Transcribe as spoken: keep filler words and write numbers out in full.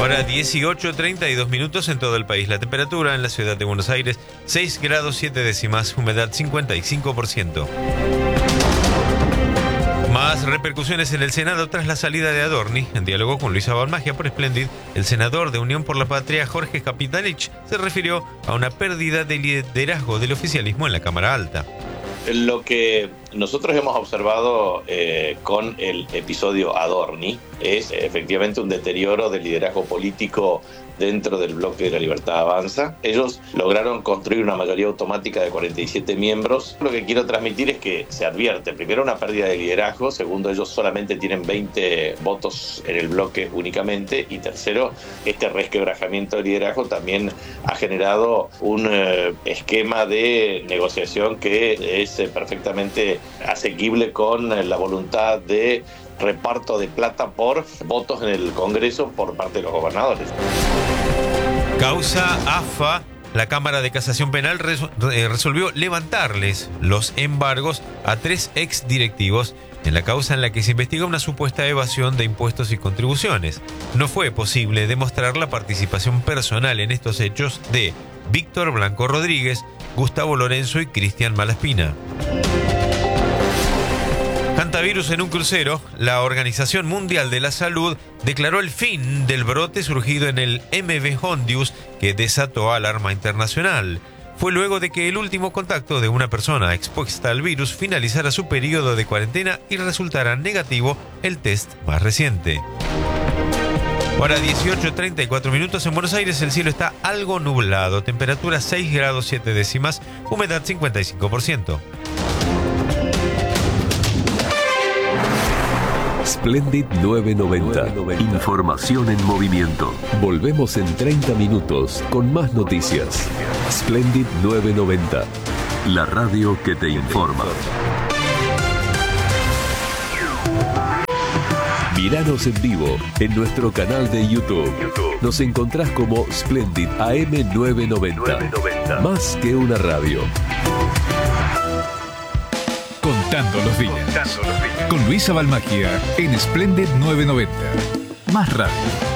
Ahora dieciocho treinta y dos minutos en todo el país. La temperatura en la ciudad de Buenos Aires, seis grados siete décimas, humedad cincuenta y cinco por ciento. Más repercusiones en el Senado tras la salida de Adorni. En diálogo con Luisa Balmagia por Splendid, el senador de Unión por la Patria, Jorge Kapitanich, se refirió a una pérdida de liderazgo del oficialismo en la Cámara Alta. Lo que nosotros hemos observado eh, con el episodio Adorni es efectivamente un deterioro del liderazgo político dentro del bloque de La Libertad Avanza. Ellos lograron construir una mayoría automática de cuarenta y siete miembros. Lo que quiero transmitir es que se advierte, primero, una pérdida de liderazgo, segundo, ellos solamente tienen veinte votos en el bloque únicamente, y tercero, este resquebrajamiento de liderazgo también ha generado un eh, esquema de negociación que es eh, perfectamente asequible con eh, la voluntad de reparto de plata por votos en el Congreso por parte de los gobernadores. Causa A F A. La Cámara de Casación Penal res- resolvió levantarles los embargos a tres exdirectivos en la causa en la que se investiga una supuesta evasión de impuestos y contribuciones. No fue posible demostrar la participación personal en estos hechos de Víctor Blanco Rodríguez, Gustavo Lorenzo y Cristian Malaspina. Hantavirus en un crucero. La Organización Mundial de la Salud declaró el fin del brote surgido en el M V Hondius, que desató alarma internacional. Fue luego de que el último contacto de una persona expuesta al virus finalizara su periodo de cuarentena y resultara negativo el test más reciente. Ahora dieciocho treinta y cuatro minutos en Buenos Aires, el cielo está algo nublado, temperatura seis grados siete décimas, humedad cincuenta y cinco por ciento. Splendid novecientos noventa. Información en movimiento. Volvemos en treinta minutos con más noticias. Splendid novecientos noventa. La radio que te informa. Míranos en vivo en nuestro canal de YouTube. Nos encontrás como Splendid A M novecientos noventa. Más que una radio. Contando los días. Contando los días. Con Luisa Balmagia en Splendid novecientos noventa. Más radio.